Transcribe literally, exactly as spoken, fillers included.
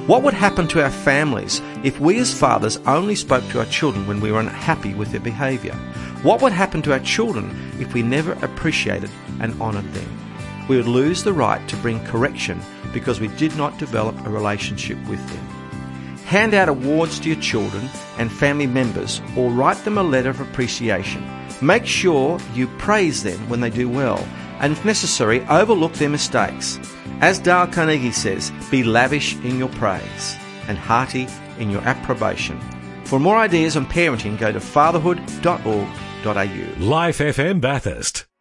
What would happen to our families if we as fathers only spoke to our children when we were unhappy with their behaviour? What would happen to our children if we never appreciated and honoured them? We would lose the right to bring correction because we did not develop a relationship with them. Hand out awards to your children and family members or write them a letter of appreciation. Make sure you praise them when they do well and, if necessary, overlook their mistakes. As Dale Carnegie says, be lavish in your praise and hearty in your approbation. For more ideas on parenting, go to fatherhood dot org dot a u. Life F M Bathurst.